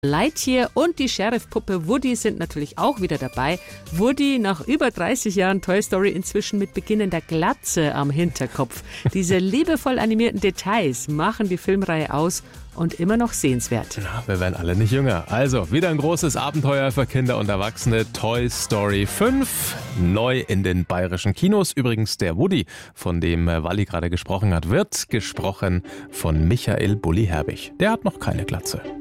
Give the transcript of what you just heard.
Lightyear und die Sheriff-Puppe Woody sind natürlich auch wieder dabei. Woody nach über 30 Jahren Toy Story inzwischen mit beginnender Glatze am Hinterkopf. Diese liebevoll animierten Details machen die Filmreihe aus und immer noch sehenswert. Ja, wir werden alle nicht jünger. Also, wieder ein großes Abenteuer für Kinder und Erwachsene. Toy Story 5, neu in den bayerischen Kinos. Übrigens, der Woody, von dem Walli gerade gesprochen hat, wird gesprochen von Michael Bulli-Herbig. Der hat noch keine Glatze.